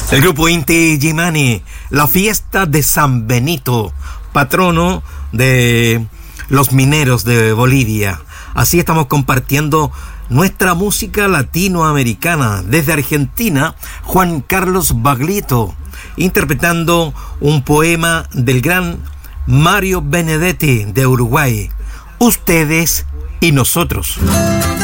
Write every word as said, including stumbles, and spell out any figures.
El grupo Inti Illimani, la fiesta de San Benito, patrono de los mineros de Bolivia. Así estamos compartiendo nuestra música latinoamericana. Desde Argentina, Juan Carlos Baglietto, interpretando un poema del gran Mario Benedetti de Uruguay, Ustedes y Nosotros.